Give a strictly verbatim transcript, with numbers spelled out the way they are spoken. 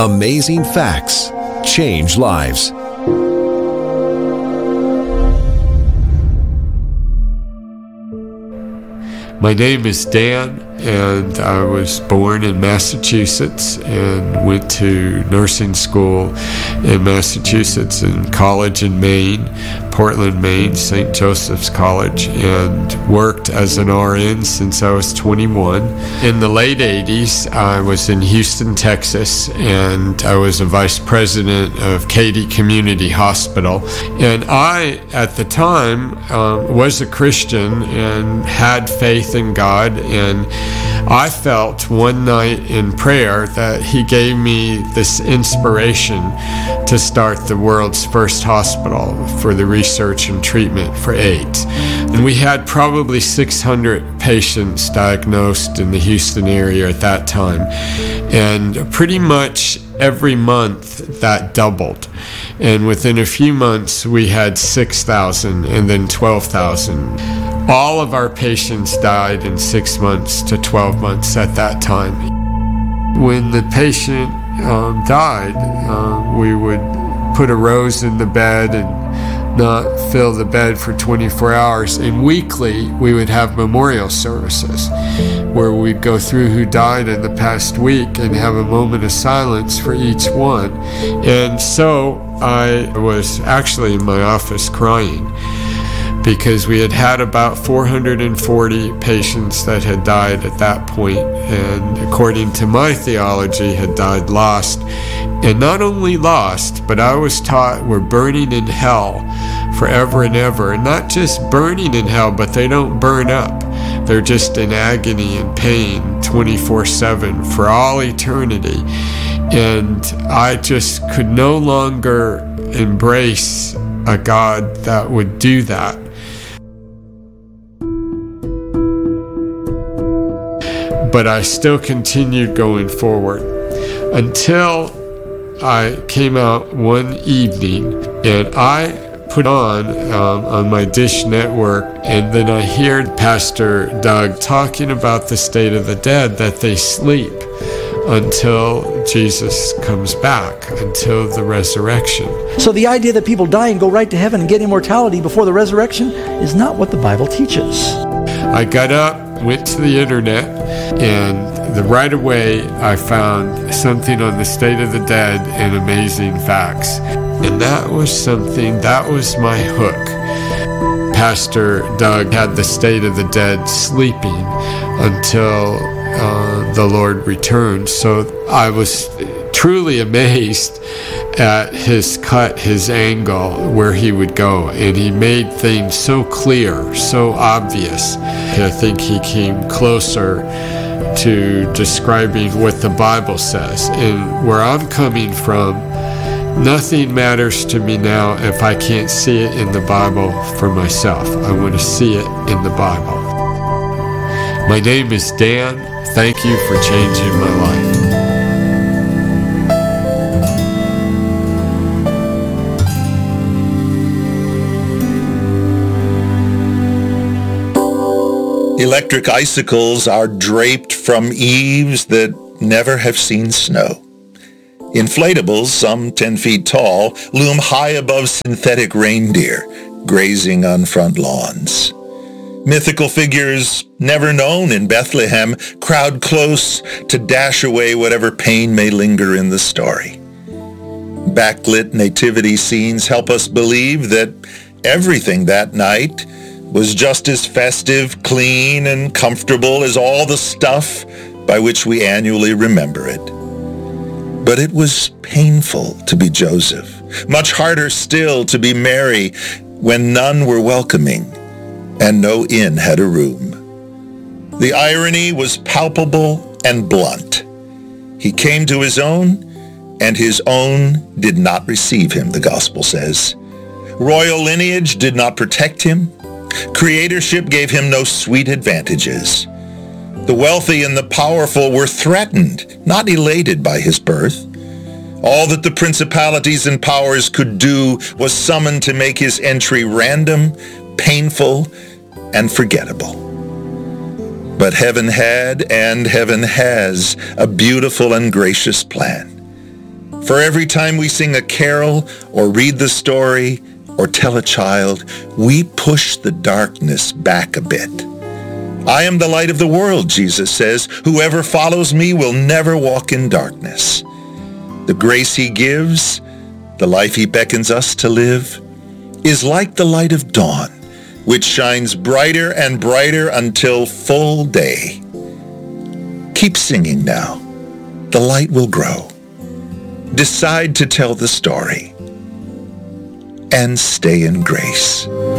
Amazing facts change lives. My name is Dan, and I was born in Massachusetts and went to nursing school in Massachusetts and college in Maine, Portland, Maine, Saint Joseph's College, and worked as an R N since I was twenty-one. In the late eighties, I was in Houston, Texas, and I was a vice president of Katy Community Hospital. And I, at the time, uh, was a Christian and had faith in God, and I felt one night in prayer that He gave me this inspiration to start the world's first hospital for the research and treatment for AIDS. And we had probably six hundred patients diagnosed in the Houston area at that time, and pretty much every month that doubled. And within a few months we had six thousand and then twelve thousand. All of our patients died in six months to twelve months at that time. When the patient um, died, uh, we would put a rose in the bed and not fill the bed for twenty-four hours. And weekly, we would have memorial services where we'd go through who died in the past week and have a moment of silence for each one. And so I was actually in my office crying, because we had had about four hundred forty patients that had died at that point, and according to my theology, had died lost. And not only lost, but I was taught we're burning in hell forever and ever. And not just burning in hell, but they don't burn up. They're just in agony and pain twenty-four seven for all eternity. And I just could no longer embrace a God that would do that. But I still continued going forward until I came out one evening and I put on um, on my Dish Network, and then I heard Pastor Doug talking about the state of the dead, that they sleep until Jesus comes back, until the resurrection. So the idea that people die and go right to heaven and get immortality before the resurrection is not what the Bible teaches. I got up, went to the internet, and the right away I found something on the state of the dead and amazing facts. And that was something, that was my hook. Pastor Doug had the state of the dead sleeping until uh, the Lord returned. So I was truly amazed at his cut, his angle, where he would go. And he made things so clear, so obvious. I think he came closer to describing what the Bible says. And where I'm coming from, nothing matters to me now if I can't see it in the Bible for myself. I want to see it in the Bible. My name is Dan. Thank you for changing my life. Electric icicles are draped from eaves that never have seen snow. Inflatables, some ten feet tall, loom high above synthetic reindeer, grazing on front lawns. Mythical figures never known in Bethlehem crowd close to dash away whatever pain may linger in the story. Backlit nativity scenes help us believe that everything that night was just as festive, clean, and comfortable as all the stuff by which we annually remember it. But it was painful to be Joseph, much harder still to be Mary, when none were welcoming and no inn had a room. The irony was palpable and blunt. He came to his own, and his own did not receive him, the gospel says. Royal lineage did not protect him. Creatorship gave him no sweet advantages. The wealthy and the powerful were threatened, not elated by his birth. All that the principalities and powers could do was summon to make his entry random, painful, and forgettable. But heaven had and heaven has a beautiful and gracious plan. For every time we sing a carol or read the story or tell a child, we push the darkness back a bit. I am the light of the world, Jesus says. Whoever follows me will never walk in darkness. The grace he gives, the life he beckons us to live, is like the light of dawn, which shines brighter and brighter until full day. Keep singing now. The light will grow. Decide to tell the story and stay in grace.